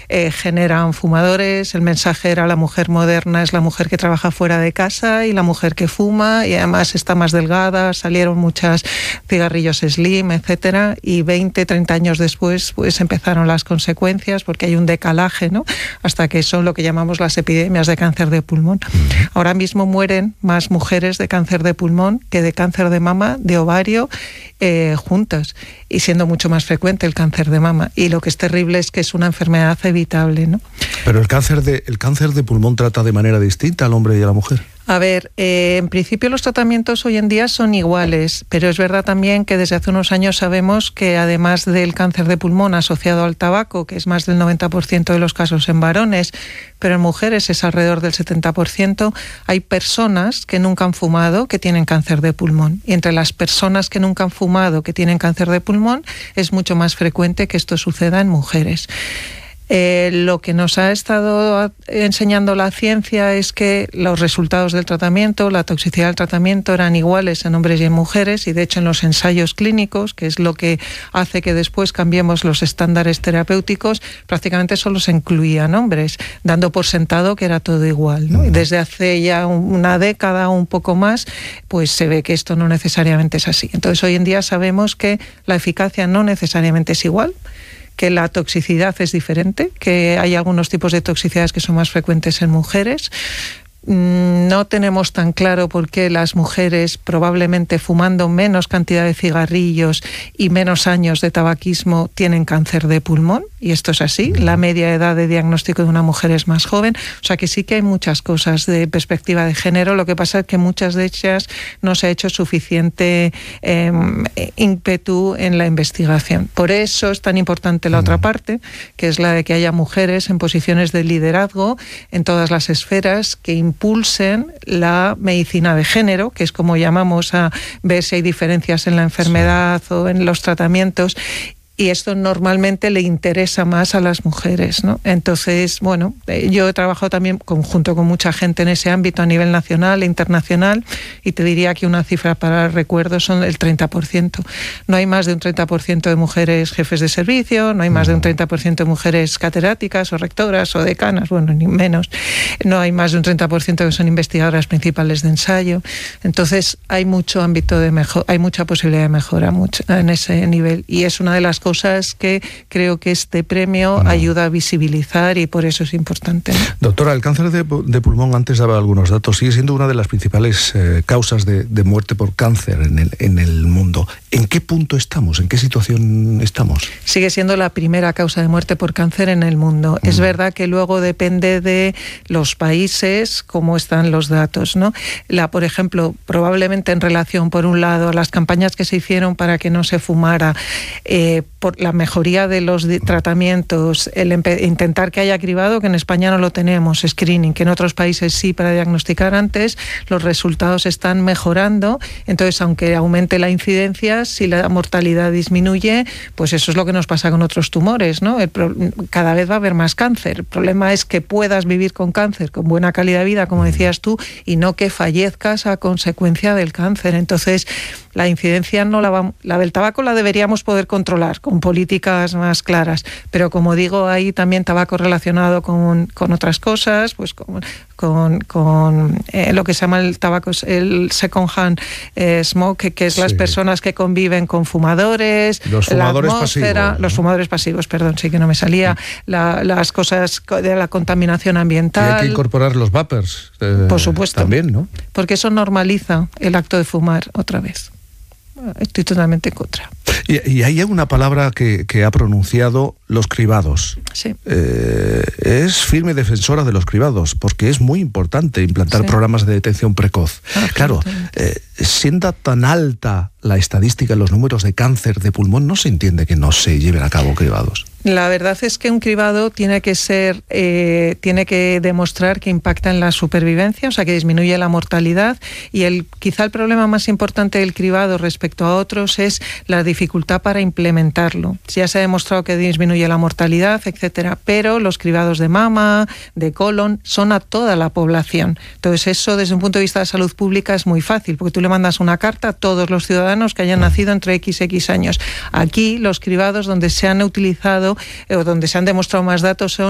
generan fumadores. El mensaje era: la mujer moderna es la mujer que trabaja fuera de casa y la mujer que fuma, y además está más delgada. Salieron muchos cigarrillos slim, etcétera, y 20, 30 años después pues empezaron las consecuencias, porque hay un decalaje, ¿no?, hasta que son lo que llamamos las epidemias de cáncer de pulmón. Ahora mismo mueren más mujeres de cáncer de pulmón que de cáncer de mama, de ovario, juntas, y siendo mucho más frecuente el cáncer de mama. Y lo que es terrible es que es una enfermedad evitable, ¿no? Pero el cáncer de pulmón trata de manera distinta al hombre y a la mujer. A ver, en principio los tratamientos hoy en día son iguales, pero es verdad también que desde hace unos años sabemos que además del cáncer de pulmón asociado al tabaco, que es más del 90% de los casos en varones, pero en mujeres es alrededor del 70%, hay personas que nunca han fumado que tienen cáncer de pulmón. Y entre las personas que nunca han fumado que tienen cáncer de pulmón es mucho más frecuente que esto suceda en mujeres. Lo que nos ha estado enseñando la ciencia es que los resultados del tratamiento, la toxicidad del tratamiento, eran iguales en hombres y en mujeres, y de hecho en los ensayos clínicos, que es lo que hace que después cambiemos los estándares terapéuticos, prácticamente solo se incluían hombres, dando por sentado que era todo igual, ¿no? Y desde hace ya una década o un poco más, pues se ve que esto no necesariamente es así. Entonces hoy en día sabemos que la eficacia no necesariamente es igual, que la toxicidad es diferente, que hay algunos tipos de toxicidades que son más frecuentes en mujeres. No tenemos tan claro por qué las mujeres, probablemente fumando menos cantidad de cigarrillos y menos años de tabaquismo, tienen cáncer de pulmón, y esto es así. La media edad de diagnóstico de una mujer es más joven, o sea que sí que hay muchas cosas de perspectiva de género. Lo que pasa es que muchas de ellas no se ha hecho suficiente ímpetu en la investigación. Por eso es tan importante la otra parte, que es la de que haya mujeres en posiciones de liderazgo en todas las esferas que impulsen la medicina de género, que es como llamamos a ver si hay diferencias en la enfermedad o en los tratamientos. Y esto normalmente le interesa más a las mujeres, ¿no? Entonces, bueno, yo he trabajado también junto con mucha gente en ese ámbito a nivel nacional e internacional, y te diría que una cifra para el recuerdo son el 30%. No hay más de un 30% de mujeres jefes de servicio, no hay más de un 30% de mujeres catedráticas o rectoras o decanas, bueno, ni menos. No hay más de un 30% que son investigadoras principales de ensayo. Entonces, hay mucho ámbito de hay mucha posibilidad de mejora en ese nivel, y es una de las cosas que creo que este premio ayuda a visibilizar, y por eso es importante, ¿no? Doctora, el cáncer de pulmón, antes daba algunos datos, sigue siendo una de las principales causas de muerte por cáncer en el mundo. ¿En qué punto estamos? ¿En qué situación estamos? Sigue siendo la primera causa de muerte por cáncer en el mundo. Es verdad que luego depende de los países cómo están los datos, ¿no? Por ejemplo, probablemente en relación, por un lado, a las campañas que se hicieron para que no se fumara, por la mejoría de los tratamientos, intentar que haya cribado, que en España no lo tenemos, screening, que en otros países sí, para diagnosticar antes, los resultados están mejorando. Entonces, aunque aumente la incidencia, si la mortalidad disminuye, pues eso es lo que nos pasa con otros tumores, ¿no? Cada vez va a haber más cáncer. El problema es que puedas vivir con cáncer con buena calidad de vida, como decías tú, y no que fallezcas a consecuencia del cáncer. Entonces, la incidencia la del tabaco la deberíamos poder controlar con políticas más claras, pero como digo, hay también tabaco relacionado con otras cosas, pues con lo que se llama el tabaco, el second hand smoke, que es las personas que conviven con fumadores, los fumadores pasivos, ¿no? Los fumadores pasivos, perdón, sí que no me salía, las cosas de la contaminación ambiental. Y hay que incorporar los vapers, por supuesto, también, ¿no? Porque eso normaliza el acto de fumar otra vez. Estoy totalmente en contra. Y hay una palabra que ha pronunciado: los cribados. Sí. Es firme defensora de los cribados, porque es muy importante implantar programas de detección precoz. Claro, siendo tan alta la estadística, los números de cáncer de pulmón, no se entiende que no se lleven a cabo cribados. La verdad es que un cribado tiene que demostrar que impacta en la supervivencia, o sea, que disminuye la mortalidad, y quizá el problema más importante del cribado respecto a otros es la dificultad para implementarlo. Ya se ha demostrado que disminuye la mortalidad, etcétera, pero los cribados de mama, de colon, son a toda la población. Entonces, eso desde un punto de vista de salud pública es muy fácil, porque tú le mandas una carta a todos los ciudadanos que hayan nacido entre X años. Aquí, los cribados donde se han utilizado o donde se han demostrado más datos son